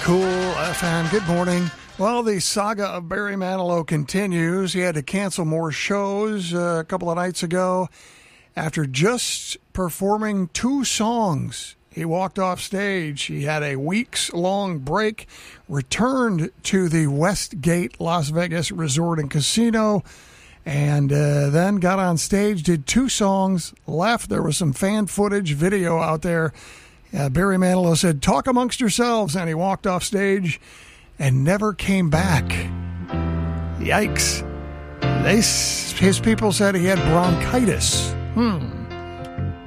Cool FM. Good morning. Well, the saga of Barry Manilow continues. He had to cancel more shows a couple of nights ago after just performing 2 songs. He walked off stage. He had a weeks-long break, returned to the Westgate Las Vegas Resort and Casino, and then got on stage, did 2 songs, left. There was some fan footage, video out there. Barry Manilow said, "Talk amongst yourselves," and he walked off stage and never came back. Yikes. His people said he had bronchitis.